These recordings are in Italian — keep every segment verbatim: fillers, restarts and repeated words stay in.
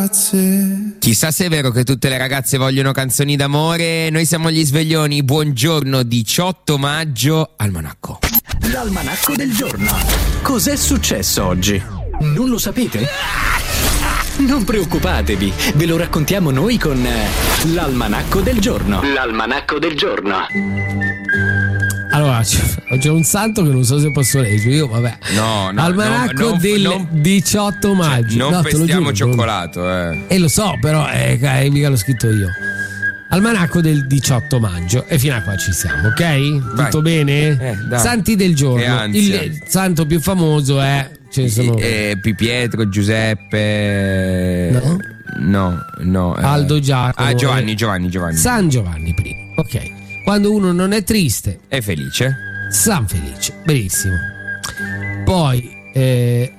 Chissà se è vero che tutte le ragazze vogliono canzoni d'amore. Noi siamo gli Sveglioni. Buongiorno, diciotto maggio, Almanacco. L'almanacco del giorno. Cos'è successo oggi? Non lo sapete? Non preoccupatevi, ve lo raccontiamo noi con l'almanacco del giorno. L'almanacco del giorno. Allora, c'è un santo che non so se posso leggere. Io, vabbè. No, no. Almanacco non, del non, diciotto maggio. Cioè, non no, festiamo cioccolato, eh. E lo so, però, eh, eh, mica l'ho scritto io. Almanacco del diciotto maggio. E fino a qua ci siamo, ok? Vai. Tutto bene? Eh, dai. Santi del Che giorno. ansia. Il santo più famoso è. Ce ne sono. Eh, Pietro, Giuseppe. No? No, no. eh. Aldo Giacomo. Ah, Giovanni, Giovanni, Giovanni. San Giovanni primo. Ok. Quando uno non è triste, È felice. San Felice. Benissimo. Poi. Eh...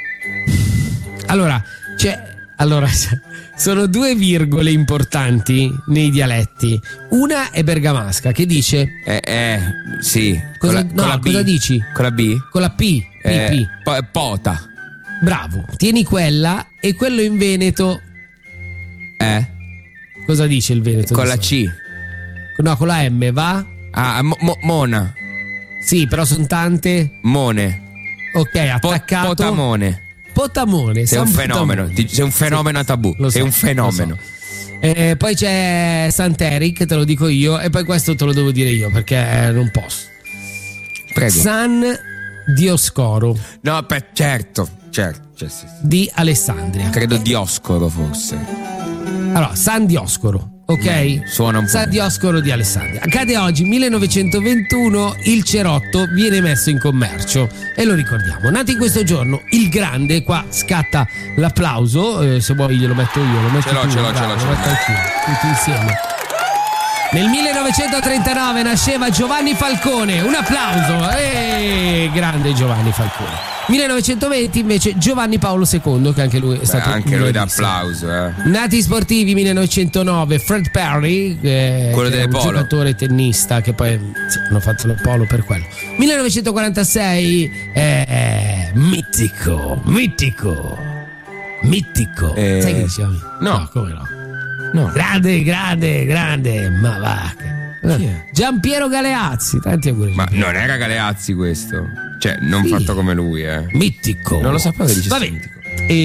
Allora, c'è. Allora, sono due virgole importanti nei dialetti. Una è bergamasca che dice. Eh, eh sì. Cosa, con la, no, con la B. cosa dici? Con la B? Con la P. P, Eh, P. po- pota. Bravo. Tieni quella e quello in Veneto. Eh? Cosa dice il Veneto? Con di la solito? C. No, con la M, va? Ah, mo- mo- Mona. Sì, però sono tante. Mone. Ok, Po- attaccato. Potamone. Potamone. Sei un San fenomeno. Potamone. Ti- sei un fenomeno a tabù. Lo so, sei un fenomeno. lo so. Eh, poi c'è Sant'Eric, te lo dico io, e poi questo te lo devo dire io perché non posso. Prego. San Dioscoro No, per, certo. Certo. Cioè, sì, sì. di Alessandria. Credo Dioscoro forse. Allora, San Dioscoro, ok? Suona un po'. San Dioscoro di Alessandria. Accade oggi, millenovecentoventuno, il cerotto viene messo in commercio e lo ricordiamo. Nato in questo giorno, il grande, qua scatta l'applauso, eh, se vuoi glielo metto io, lo metto Ce l'ho, tu, ce l'ho, ce bravo, l'ho, ce lo l'ho. metto anch'io, tutti insieme. Nel millenovecentotrentanove nasceva Giovanni Falcone, un applauso, eh, grande Giovanni Falcone. millenovecentoventi invece Giovanni Paolo secondo, che anche lui è Beh, stato anche lui da grandissimo. applauso, eh. Nati sportivi millenovecentonove, Fred Perry, eh, Quello che è delle un polo. giocatore tennista che poi sì, hanno fatto il polo per quello. millenovecentoquarantasei, eh, mitico, mitico, mitico. Eh, Sai che diceva? no. come no? No. Grande, grande, grande, ma va. Chi è? Giampiero Galeazzi, tanti auguri. Ma non era Galeazzi questo. Cioè, non Sì. fatto come lui, eh. Mitico. Non lo sapevo che dicesse Vabbè. mitico.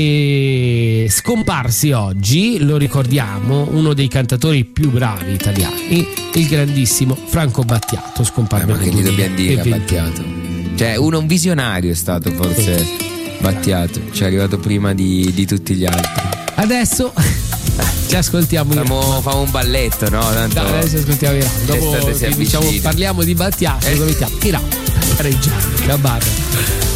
E scomparsi oggi, lo ricordiamo, uno dei cantatori più bravi italiani, il grandissimo Franco Battiato, scomparve Eh, ma nel che gli dobbiamo dire a duemilaventuno. Battiato? Cioè, uno un visionario è stato forse Battiato. Ci è arrivato prima di, di tutti gli altri. Adesso ci ascoltiamo in Facciamo, facciamo un balletto, no? Tanto Dai, adesso ascoltiamo in dopo l'estate si ti diciamo, avvicina. parliamo di Battiato, Eh. dove mettiamo? Tira, Reggiano, Cabana.